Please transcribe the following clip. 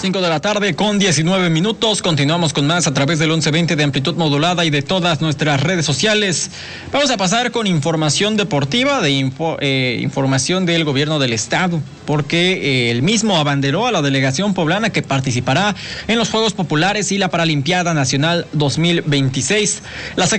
5 de la tarde con 19 minutos. Continuamos con más a través del 1120 de amplitud modulada y de todas nuestras redes sociales. Vamos a pasar con información deportiva, información del gobierno del estado, porque el mismo abanderó a la delegación poblana que participará en los Juegos Populares y la Paralimpiada Nacional 2026. La